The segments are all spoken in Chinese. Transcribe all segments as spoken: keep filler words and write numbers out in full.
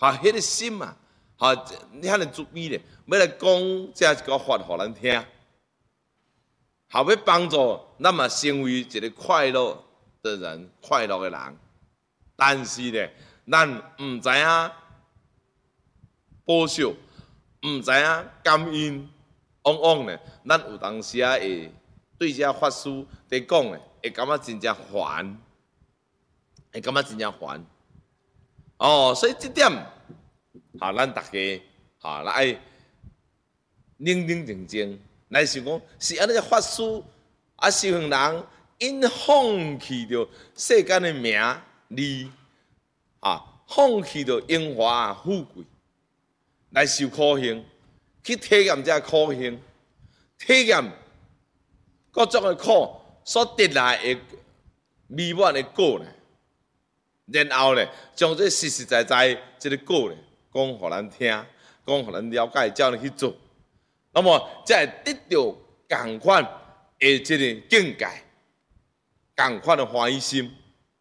哈，迄个心啊，哈，你遐尼注意咧，要来讲这一个法互咱听，好要帮助咱嘛成为一个快乐的人，快乐的人。但是咧，咱唔知影保守，唔知影感恩，往往咧，咱有当时啊会对这法师伫讲咧，会感觉真正烦，会感觉真正烦。哦，所以这点，哈，咱大家哈来冷冷静静来想讲，是安尼个法师啊，修行人因放弃着世间的名利，啊，放弃着荣华富贵，来受苦行，去体验这苦行，体验各种的苦所得来的美满的果呢。然后咧，将这实实在在这个果咧，讲互咱听，讲互咱了解，照咱去做，那么才会得到同款的这个境界，同款的欢喜心。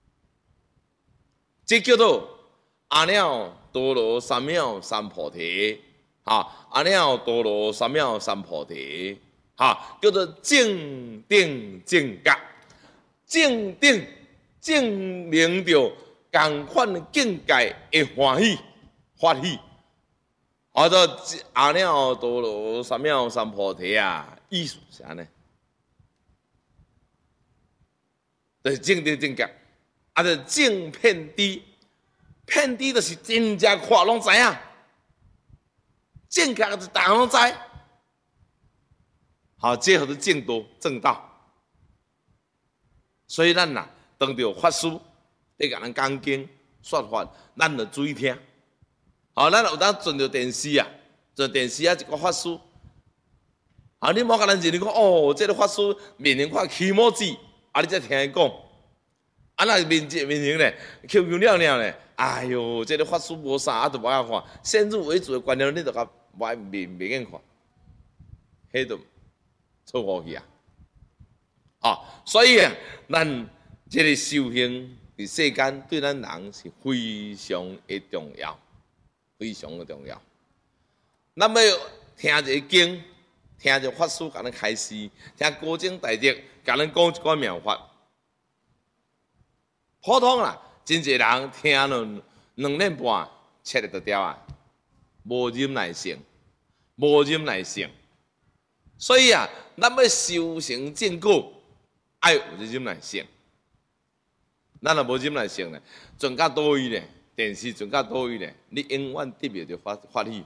这叫做阿耨多罗三藐三菩提，哈，阿耨多罗三藐三菩提，哈，叫做正定正觉，正定证明着。同款的境界的欢喜、发喜，或者阿耨多罗三藐三菩提啊，意思是安尼，就是正定正觉，啊，就是正遍知，遍知就是真正看拢知影，正确就是大家拢知，好，这叫做正道正道。所以咱呐，当着法师。你甲咱讲经说法，咱着注意听。好，咱有当转着电视啊，转电视啊，一个法师，啊，你莫甲咱认为讲哦，这个法师面型看起毛子，啊，你才听伊讲。啊，那面面型咧，Q Q 亮亮咧，哎哟，这个法师无啥，啊，都无爱看。先入为主的观念，你着甲歪面面眼看，迄都错误去啊！啊，所以啊，咱这个修行。伫世间对咱人是非常的重要，非常的重要。咱要听一个经，听一个法师甲咱开示，听高僧大德甲咱讲一寡妙法。普通啦，真侪人听了两年半，切了就掉啊，无忍耐性，无忍耐性。所以啊，咱要修成正果，爱有忍耐性。咱若无忍耐性咧，转到倒位咧，电视转到倒位咧，你永远得袂着发发喜。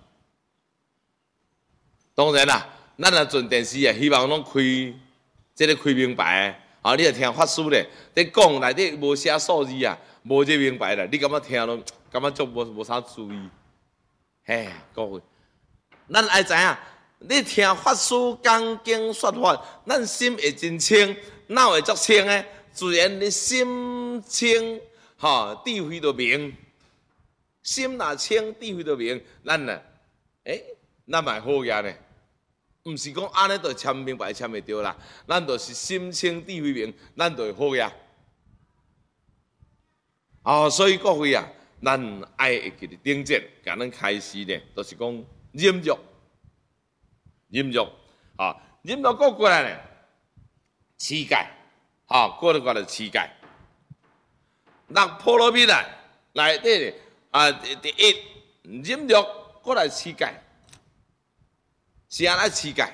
当然啦，咱若转电视啊，希望拢开，即个开明白啊！你若听法师咧，伫讲内底无写数字啊，无这明白啦，你感觉听咯，感觉足无无啥注意。嘿，各位，咱爱知影，你听法师讲经说法，咱心会真清，脑会足清诶。自然你心清，哈，智慧就明。心若清，智慧就明。咱呢，诶，咱嘛好嘢呢。毋是讲安尼就签明白签袂着啦。咱就是心清智慧明，咱就会好嘢。哦，所以各位啊，咱爱会记得顶节，甲咱开始呢，就是讲忍辱，忍辱，啊，忍辱过过来呢，乞丐。好，过来过来乞丐，六波罗蜜来内底啊，第一忍辱过来乞丐，是安尼乞丐。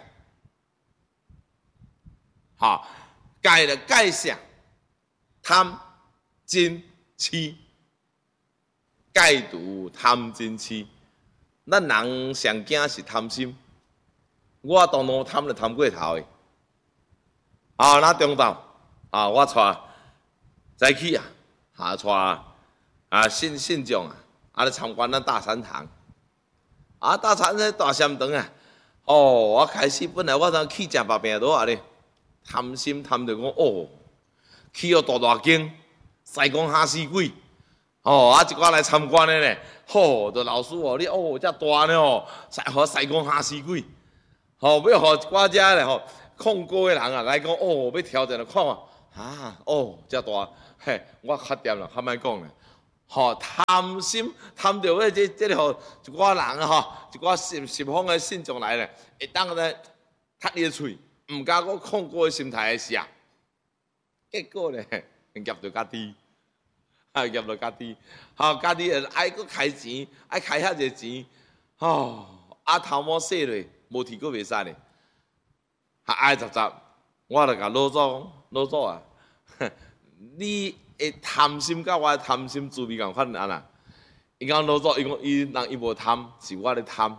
好，戒了戒啥？贪、嗔、痴，戒除贪、嗔、痴。咱人上惊是贪心，我当当贪就贪过头的。啊，那中道。啊！我带早起啊，下带啊信信众啊，啊来参观咱大禅堂。啊，大禅那大禅堂啊，哦，我开始本来我当去食白饼多啊咧，贪心贪着讲哦，去哦大大经，西讲哈死鬼，哦啊一寡来参观的咧，吼，着老师哦，你哦遮大呢哦，西互西讲哈死鬼，吼要互一寡遮咧吼控过的人啊来讲哦，要挑战来看啊。啊，哦，遮大，嘿，我较掂啦，较莫讲咧。 吼、贪心贪到迄即即个吼一寡人吼，一寡十十方的信众来咧，会当咧踢你的喙，毋敢讲控过心态的时啊，结果咧夹到家己，啊夹到家己，吼家己爱搁开钱，爱开遐济钱，吼啊头毛洗落，无提过袂使咧，啊爱杂杂，我著甲老祖讲，老祖啊，你。会贪心，甲我贪心滋味共款安那？伊讲老祖，伊讲伊人伊无贪，是我咧贪。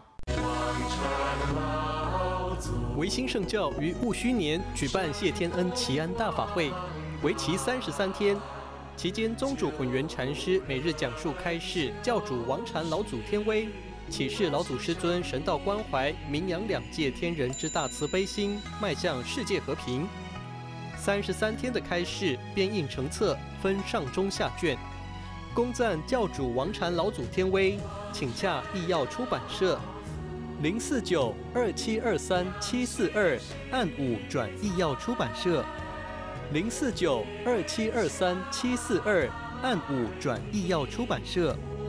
维新圣教于戊戌年举办谢天恩祈安大法会，为期三十三天。期间，宗主混元禅师每日讲述开示教主王禅老祖天威，启示老祖师尊神道关怀，名扬两界天人之大慈悲心，迈向世界和平。三十三天的开示编印成册，分上中下卷，恭赞教主王禅老祖天威，请洽义耀出版社零四九二七二三七四二，按五转义耀出版社零四九二七二三七四二，按五转义耀出版社。